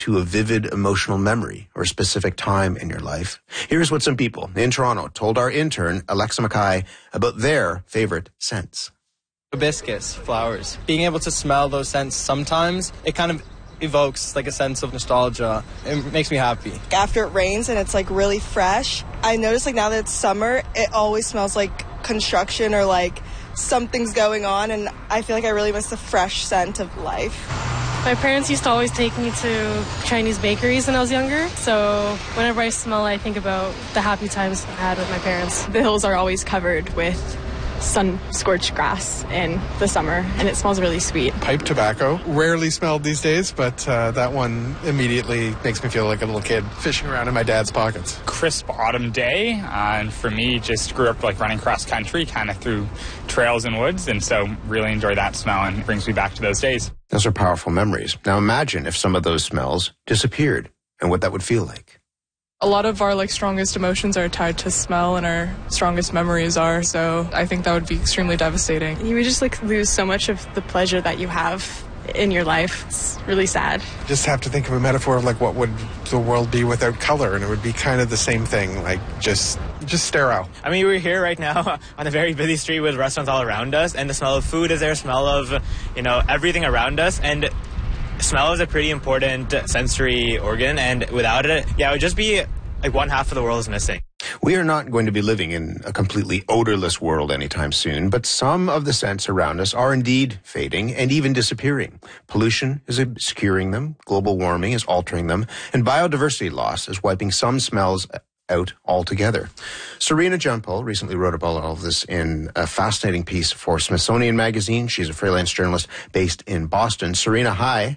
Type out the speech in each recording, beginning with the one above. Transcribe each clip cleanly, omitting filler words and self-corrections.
to a vivid emotional memory or a specific time in your life? Here's what some people in Toronto told our intern, Alexa Mackay, about their favorite scents. Hibiscus, flowers. Being able to smell those scents sometimes, it kind of evokes like a sense of nostalgia. It makes me happy. After it rains and it's like really fresh, I notice like now that it's summer, it always smells like construction or like something's going on, and I feel like I really miss the fresh scent of life. My parents used to always take me to Chinese bakeries when I was younger, so whenever I smell it, I think about the happy times I had with my parents. The hills are always covered with sun-scorched grass in the summer, and it smells really sweet. Pipe tobacco, rarely smelled these days, but that one immediately makes me feel like a little kid fishing around in my dad's pockets. Crisp autumn day, and for me, just grew up like running cross country, kind of through trails and woods, and so really enjoy that smell, and it brings me back to those days. Those are powerful memories. Now imagine if some of those smells disappeared and what that would feel like. A lot of our strongest emotions are tied to smell, and our strongest memories are, so I think that would be extremely devastating. You would just lose so much of the pleasure that you have in your life. It's really sad. Just have to think of a metaphor of what would the world be without color, and it would be kind of the same thing, just sterile. I mean, we're here right now on a very busy street with restaurants all around us, and the smell of food is there, smell of, everything around us, and smell is a pretty important sensory organ, and without it, it would just be like one half of the world is missing. We are not going to be living in a completely odorless world anytime soon, but some of the scents around us are indeed fading and even disappearing. Pollution is obscuring them, global warming is altering them, and biodiversity loss is wiping some smells out altogether. Serena Jumpel recently wrote about all of this in a fascinating piece for Smithsonian Magazine. She's a freelance journalist based in Boston. Serena, hi.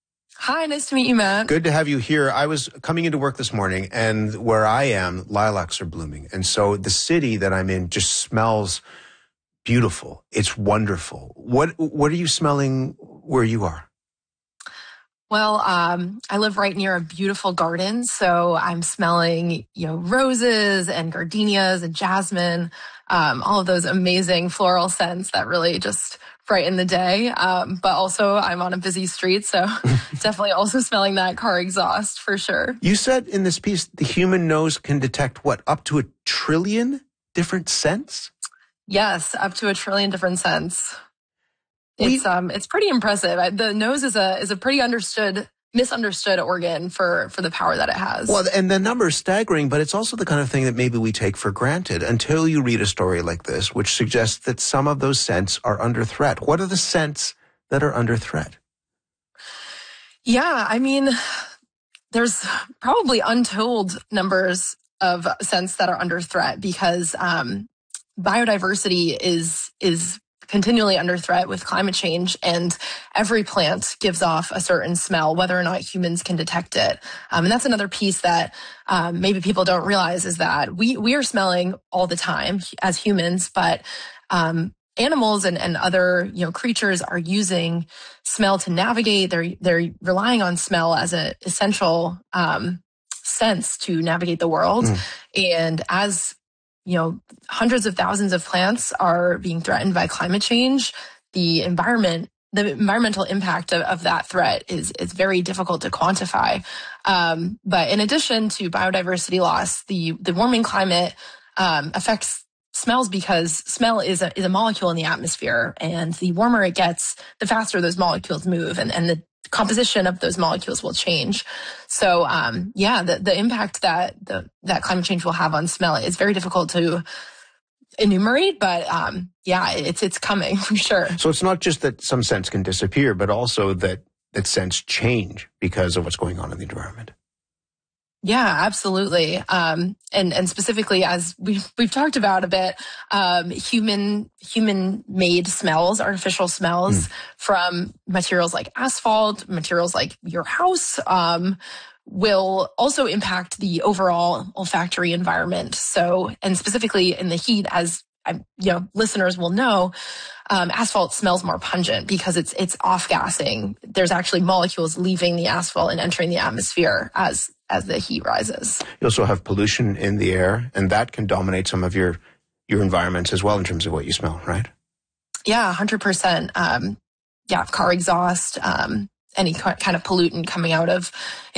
Hi, nice to meet you, Matt. Good to have you here. I was coming into work this morning, and where I am, lilacs are blooming. And so the city that I'm in just smells beautiful. It's wonderful. What are you smelling where you are? Well, I live right near a beautiful garden, so I'm smelling, roses and gardenias and jasmine, all of those amazing floral scents that really just brighten the day. But also I'm on a busy street, so definitely also smelling that car exhaust for sure. You said in this piece, the human nose can detect up to 1 trillion different scents? Yes, up to 1 trillion different scents. It's pretty impressive. The nose is a pretty misunderstood organ for the power that it has. Well, and the number is staggering, but it's also the kind of thing that maybe we take for granted until you read a story like this, which suggests that some of those scents are under threat. What are the scents that are under threat? Yeah, I mean, there's probably untold numbers of scents that are under threat because biodiversity is continually under threat with climate change, and every plant gives off a certain smell, whether or not humans can detect it. And that's another piece that maybe people don't realize is that we are smelling all the time as humans, but animals and other creatures are using smell to navigate. They're relying on smell as an essential sense to navigate the world. And as hundreds of thousands of plants are being threatened by climate change, the environmental impact of that threat is very difficult to quantify. But in addition to biodiversity loss, the warming climate affects smells because smell is a molecule in the atmosphere, and the warmer it gets, the faster those molecules move, and the composition of those molecules will change. So, the impact that climate change will have on smell is very difficult to enumerate, but it's coming for sure. So it's not just that some scents can disappear, but also that scents change because of what's going on in the environment. Yeah, absolutely. And specifically, as we've talked about a bit, human-made smells, artificial smells from materials like asphalt, materials like your house, will also impact the overall olfactory environment. So, and specifically in the heat, as listeners will know, asphalt smells more pungent because it's off-gassing. There's actually molecules leaving the asphalt and entering the atmosphere as the heat rises. You also have pollution in the air, and that can dominate some of your environments as well in terms of what you smell, right? Yeah, 100%. Car exhaust, any kind of pollutant coming out of